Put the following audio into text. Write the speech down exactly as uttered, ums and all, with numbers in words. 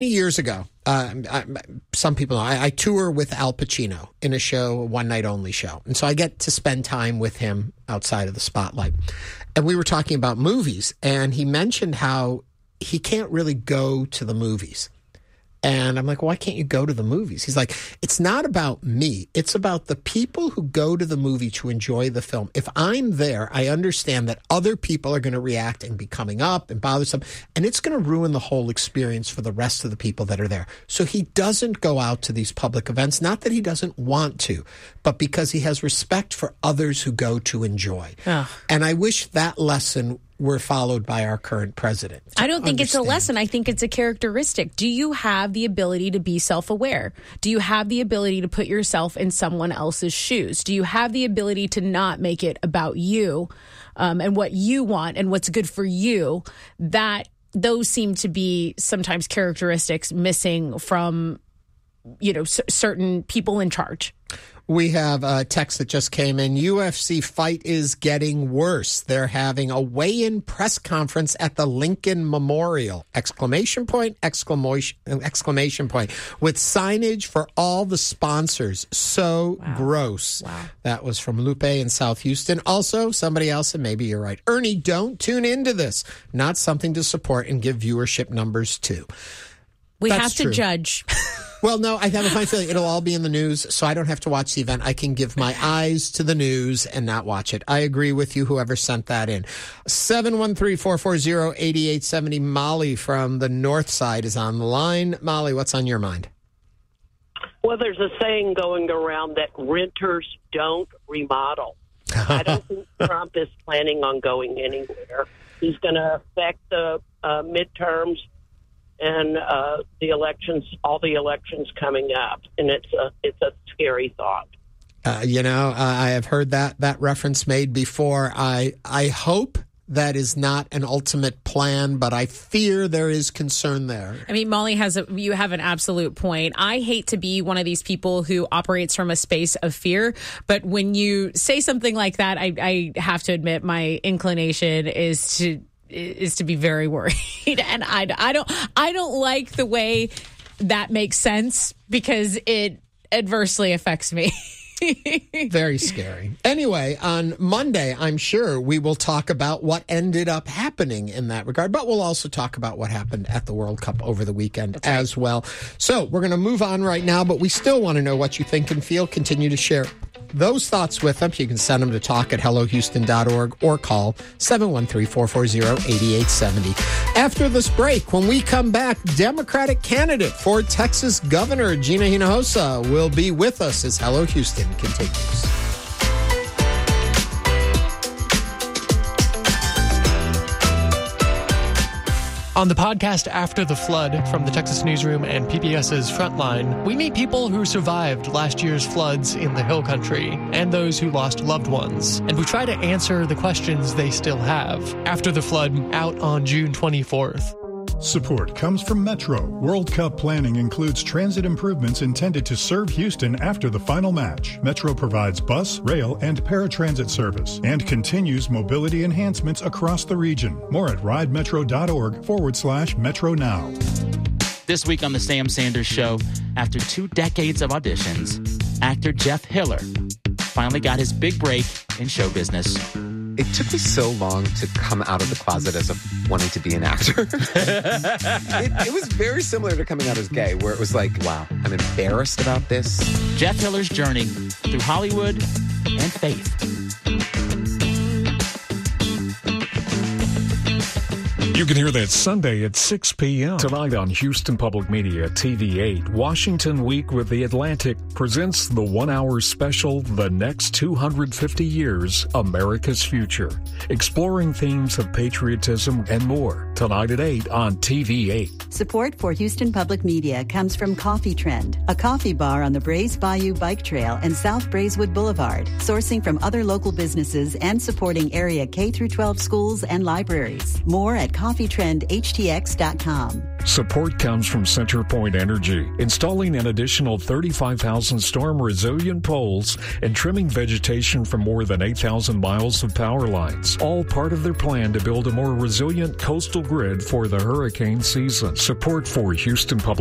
Years ago, uh, I, some people know, I, I tour with Al Pacino in a show, a one-night-only show. And so I get to spend time with him outside of the spotlight. And we were talking about movies, and he mentioned how he can't really go to the movies. And I'm like, why can't you go to the movies? He's like, it's not about me. It's about the people who go to the movie to enjoy the film. If I'm there, I understand that other people are going to react and be coming up and bothersome, and it's going to ruin the whole experience for the rest of the people that are there. So he doesn't go out to these public events, not that he doesn't want to, but because he has respect for others who go to enjoy. Oh. And I wish that lesson were followed by our current president. I don't think understand. It's a lesson. I think it's a characteristic. Do you have the ability to be self-aware? Do you have the ability to put yourself in someone else's shoes? Do you have the ability to not make it about you um, and what you want and what's good for you? That those seem to be sometimes characteristics missing from, you know, c- certain people in charge. We have a text that just came in. U F C fight is getting worse. They're having a weigh-in press conference at the Lincoln Memorial. Exclamation point, exclamation, exclamation point. With signage for all the sponsors. So wow. gross. Wow. That was from Lupe in South Houston. Also, somebody else, and maybe you're right. Ernie, don't tune into this. Not something to support and give viewership numbers to. We That's have to true. judge. Well, no, I have a fine feeling it'll all be in the news, so I don't have to watch the event. I can give my eyes to the news and not watch it. I agree with you, whoever sent that in. seven one three, four four zero, eight eight seven zero. Molly from the north side is on the line. Molly, what's on your mind? Well, there's a saying going around that renters don't remodel. I don't think Trump is planning on going anywhere. He's going to affect the uh, midterms and uh, the elections, all the elections coming up, and it's a it's a scary thought. Uh, you know, uh, I have heard that that reference made before. I I hope that is not an ultimate plan, but I fear there is concern there. I mean, Molly has a, you have an absolute point. I hate to be one of these people who operates from a space of fear, but when you say something like that, I, I have to admit my inclination is to. is to be very worried. And I, I don't I don't like the way that makes sense because it adversely affects me. Very scary. Anyway, on Monday, I'm sure we will talk about what ended up happening in that regard, but we'll also talk about what happened at the World Cup over the weekend That's as right. well. So we're going to move on right now, but we still want to know what you think and feel. Continue to share those thoughts with us. You can send them to talk at hello houston dot org or call seven one three, four four zero, eight eight seven zero. After this break, when we come back, Democratic candidate for Texas Governor Gina Hinojosa will be with us as Hello Houston continues. On the podcast After the Flood from the Texas Newsroom and PBS's Frontline, we meet people who survived last year's floods in the Hill Country and those who lost loved ones. And we try to answer the questions they still have. After the Flood, out on June twenty-fourth. Support comes from Metro. World Cup planning includes transit improvements intended to serve Houston after the final match. Metro provides bus, rail, and paratransit service and continues mobility enhancements across the region. More at ridemetro.org forward slash Metro now. This week on The Sam Sanders Show, after two decades of auditions, actor Jeff Hiller finally got his big break in show business. It took me so long to come out of the closet as a, wanting to be an actor. it, it was very similar to coming out as gay, where it was like, wow, I'm embarrassed about this. Jeff Hiller's journey through Hollywood and faith. You can hear that Sunday at six p.m. Tonight on Houston Public Media T V eight, Washington Week with The Atlantic presents the one-hour special, The Next two hundred fifty Years, America's Future, exploring themes of patriotism and more. Tonight at eight on T V eight. Support for Houston Public Media comes from Coffee Trend, a coffee bar on the Brays Bayou Bike Trail and South Braeswood Boulevard, sourcing from other local businesses and supporting area K through twelve schools and libraries. More at coffee coffee trend h t x dot com. Support comes from CenterPoint Energy, installing an additional thirty-five thousand storm-resilient poles and trimming vegetation from more than eight thousand miles of power lines, all part of their plan to build a more resilient coastal grid for the hurricane season. Support for Houston Public